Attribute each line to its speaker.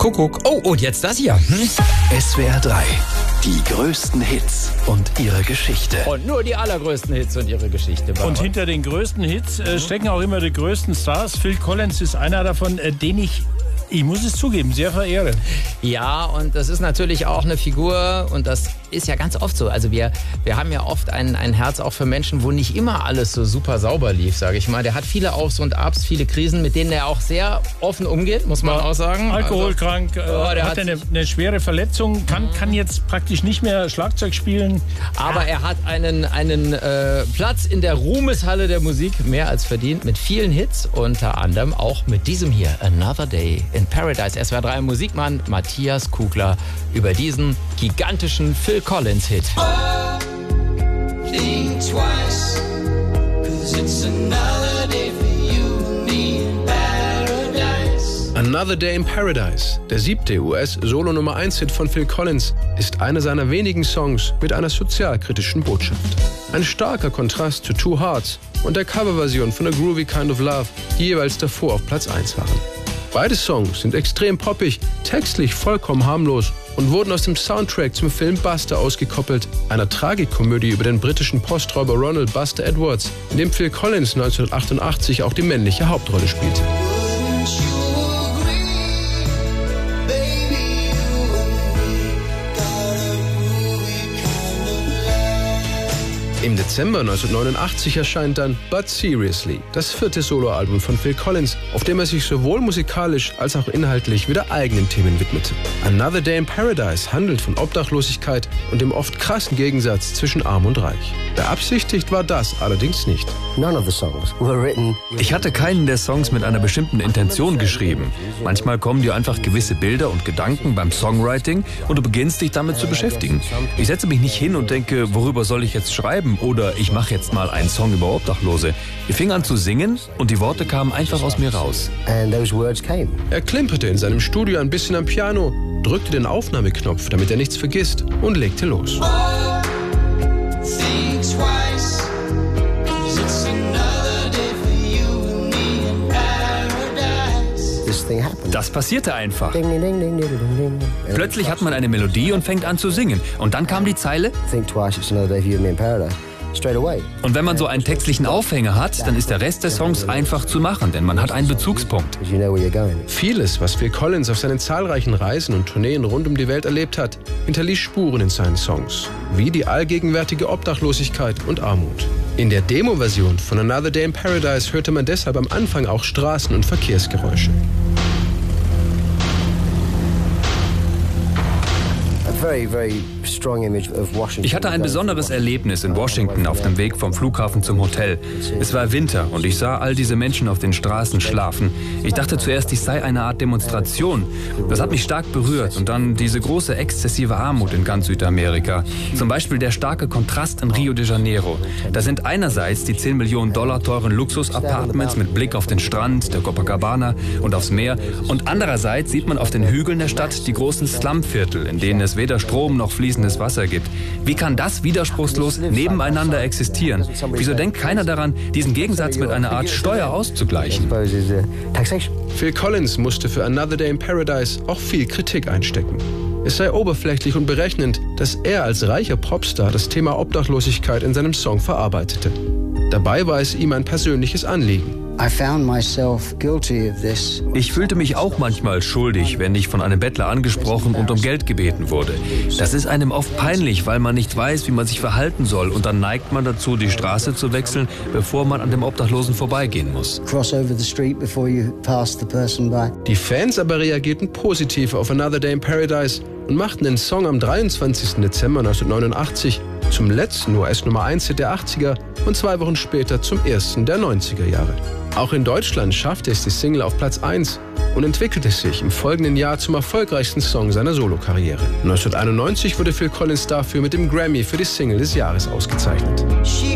Speaker 1: Kuckuck. Oh, und jetzt das hier.
Speaker 2: SWR 3. Die größten Hits und ihre Geschichte.
Speaker 1: Und nur die allergrößten Hits und ihre Geschichte.
Speaker 3: Und hinter den größten Hits stecken auch immer die größten Stars. Phil Collins ist einer davon, den ich muss es zugeben, sehr verehre.
Speaker 1: Ja, und das ist natürlich auch eine Figur, und das ist ja ganz oft so. Also wir haben ja oft ein Herz auch für Menschen, wo nicht immer alles so super sauber lief, sage ich mal. Der hat viele Aufs und Abs, viele Krisen, mit denen er auch sehr offen umgeht, muss man auch sagen.
Speaker 3: Alkoholkrank,
Speaker 1: der
Speaker 3: hat eine schwere Verletzung, kann jetzt praktisch nicht mehr Schlagzeug spielen.
Speaker 1: Aber er hat einen Platz in der Ruhmeshalle der Musik mehr als verdient, mit vielen Hits, unter anderem auch mit diesem hier, Another Day in Paradise. SWR 3 Musikmann Matthias Kugler über diesen gigantischen Phil Collins Hit.
Speaker 4: Think twice, 'cause it's another day for you and me in paradise.
Speaker 5: Another Day in Paradise, der 7. US-Solo-Nummer-1-Hit von Phil Collins, ist einer seiner wenigen Songs mit einer sozialkritischen Botschaft. Ein starker Kontrast zu Two Hearts und der Coverversion von A Groovy Kind of Love, die jeweils davor auf Platz 1 waren. Beide Songs sind extrem poppig, textlich vollkommen harmlos und wurden aus dem Soundtrack zum Film Buster ausgekoppelt, einer Tragikomödie über den britischen Posträuber Ronald Buster Edwards, in dem Phil Collins 1988 auch die männliche Hauptrolle spielte. Im Dezember 1989 erscheint dann But Seriously, das 4. Soloalbum von Phil Collins, auf dem er sich sowohl musikalisch als auch inhaltlich wieder eigenen Themen widmete. Another Day in Paradise handelt von Obdachlosigkeit und dem oft krassen Gegensatz zwischen Arm und Reich. Beabsichtigt war das allerdings nicht.
Speaker 6: Ich hatte keinen der Songs mit einer bestimmten Intention geschrieben. Manchmal kommen dir einfach gewisse Bilder und Gedanken beim Songwriting und du beginnst dich damit zu beschäftigen. Ich setze mich nicht hin und denke, worüber soll ich jetzt schreiben? Oder ich mache jetzt mal einen Song über Obdachlose. Ich fing an zu singen und die Worte kamen einfach aus mir raus.
Speaker 5: Er klimperte in seinem Studio ein bisschen am Piano, drückte den Aufnahmeknopf, damit er nichts vergisst, und legte los.
Speaker 4: Think twice, 'cause it's another day for you and me in paradise.
Speaker 6: Das passierte einfach. Plötzlich hat man eine Melodie und fängt an zu singen. Und dann kam die Zeile. Und wenn man so einen textlichen Aufhänger hat, dann ist der Rest des Songs einfach zu machen, denn man hat einen Bezugspunkt.
Speaker 5: Vieles, was Phil Collins auf seinen zahlreichen Reisen und Tourneen rund um die Welt erlebt hat, hinterließ Spuren in seinen Songs, wie die allgegenwärtige Obdachlosigkeit und Armut. In der Demo-Version von Another Day in Paradise hörte man deshalb am Anfang auch Straßen- und Verkehrsgeräusche.
Speaker 6: Ich hatte ein besonderes Erlebnis in Washington auf dem Weg vom Flughafen zum Hotel. Es war Winter und ich sah all diese Menschen auf den Straßen schlafen. Ich dachte zuerst, dies sei eine Art Demonstration. Das hat mich stark berührt. Und dann diese große exzessive Armut in ganz Südamerika. Zum Beispiel der starke Kontrast in Rio de Janeiro. Da sind einerseits die 10 Millionen Dollar teuren Luxus-Apartments mit Blick auf den Strand, der Copacabana und aufs Meer. Und andererseits sieht man auf den Hügeln der Stadt die großen Slumviertel, in denen es weder Strom noch fließendes Wasser gibt. Wie kann das widerspruchslos nebeneinander existieren? Wieso denkt keiner daran, diesen Gegensatz mit einer Art Steuer auszugleichen?
Speaker 5: Phil Collins musste für Another Day in Paradise auch viel Kritik einstecken. Es sei oberflächlich und berechnend, dass er als reicher Popstar das Thema Obdachlosigkeit in seinem Song verarbeitete. Dabei war es ihm ein persönliches Anliegen.
Speaker 6: Ich fühlte mich auch manchmal schuldig, wenn ich von einem Bettler angesprochen und um Geld gebeten wurde. Das ist einem oft peinlich, weil man nicht weiß, wie man sich verhalten soll. Und dann neigt man dazu, die Straße zu wechseln, bevor man an dem Obdachlosen vorbeigehen muss.
Speaker 5: Die Fans aber reagierten positiv auf Another Day in Paradise und machten den Song am 23. Dezember 1989 zum letzten US-Nummer-1-Hit der 80er und 2 Wochen später zum ersten der 90er Jahre. Auch in Deutschland schaffte es die Single auf Platz 1 und entwickelte sich im folgenden Jahr zum erfolgreichsten Song seiner Solokarriere. 1991 wurde Phil Collins dafür mit dem Grammy für die Single des Jahres ausgezeichnet.